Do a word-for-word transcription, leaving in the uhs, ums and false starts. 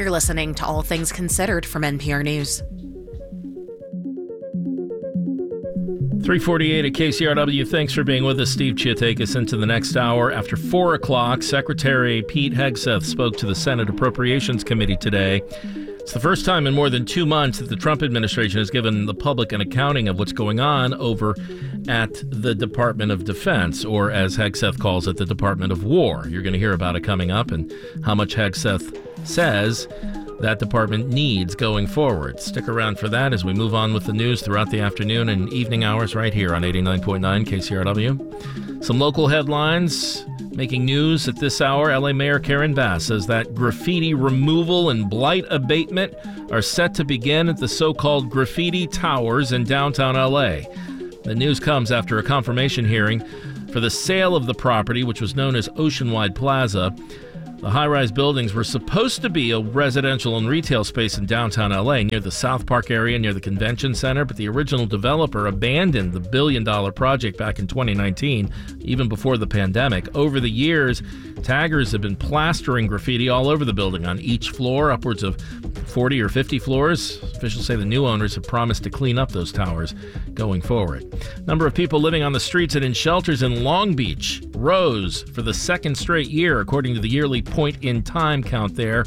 You're listening to All Things Considered from N P R News. three forty-eight at K C R W. Thanks for being with us. Steve Chia take us into the next hour. After four o'clock, Secretary Pete Hegseth spoke to the Senate Appropriations Committee today. It's the first time in more than two months that the Trump administration has given the public an accounting of what's going on over at the Department of Defense, or as Hegseth calls it, the Department of War. You're going to hear about it coming up and how much Hegseth says that department needs going forward. Stick around for that as we move on with the news throughout the afternoon and evening hours right here on eighty-nine point nine K C R W. Some local headlines making news at this hour. L A Mayor Karen Bass says that graffiti removal and blight abatement are set to begin at the so-called graffiti towers in downtown L A. The news comes after a confirmation hearing for the sale of the property, which was known as Oceanwide Plaza. The high-rise buildings were supposed to be a residential and retail space in downtown L A near the South Park area, near the convention center, but the original developer abandoned the billion-dollar project back in twenty nineteen, even before the pandemic. Over the years, taggers have been plastering graffiti all over the building on each floor, upwards of forty or fifty floors. Officials say the new owners have promised to clean up those towers going forward. Number of people living on the streets and in shelters in Long Beach rose for the second straight year, according to the yearly point-in-time count there.